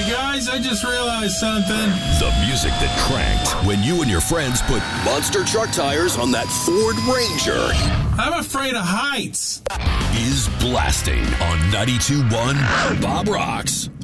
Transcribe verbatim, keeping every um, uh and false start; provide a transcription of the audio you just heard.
Hey guys, I just realized something. The music that cranked when you and your friends put monster truck tires on that Ford Ranger. I'm afraid of heights. Is blasting on ninety-two point one Bob Rocks.